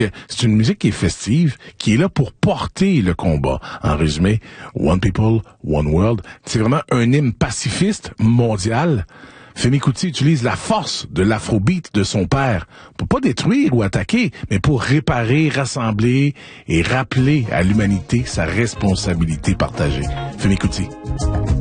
C'est une musique qui est festive, qui est là pour porter le combat. En résumé, One People, One World, c'est vraiment un hymne pacifiste mondial. Femi Kuti utilise la force de l'afrobeat de son père pour pas détruire ou attaquer, mais pour réparer, rassembler et rappeler à l'humanité sa responsabilité partagée. Femi Kuti.